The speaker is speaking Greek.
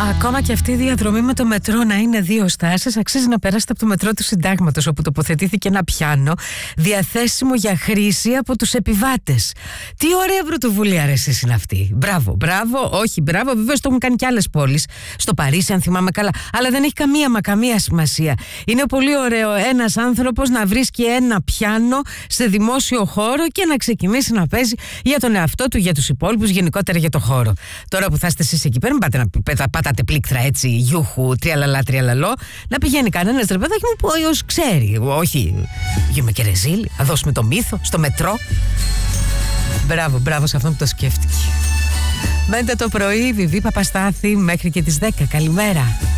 Ακόμα και αυτή η διαδρομή με το μετρό να είναι 2 στάσεις, αξίζει να περάσετε από το μετρό του Συντάγματος, όπου τοποθετήθηκε ένα πιάνο διαθέσιμο για χρήση από τους επιβάτες. Τι ωραία πρωτοβουλία ρε εσείς είναι αυτή. Μπράβο, όχι μπράβο, βεβαίως το έχουν κάνει και άλλες πόλεις. Στο Παρίσι, αν θυμάμαι καλά. Αλλά δεν έχει καμία σημασία. Είναι πολύ ωραίο ένας άνθρωπος να βρίσκει ένα πιάνο σε δημόσιο χώρο και να ξεκινήσει να παίζει για τον εαυτό του, για τους υπόλοιπους, γενικότερα για το χώρο. Τώρα που θα είστε εσείς εκεί πέρα, μην πάτε να πατάτε πλήκτρα έτσι, γιούχου, τριαλαλό, να πηγαίνει κανένας ρε παιδάκι μου που ως ξέρει. Όχι, γίνουμε και ρεζίλ, θα δώσουμε το μύθο στο μετρό. Μπράβο σε αυτόν που το σκέφτηκε. Μέντε το πρωί, Βιβί Παπαστάθη, μέχρι και τις 10. Καλημέρα.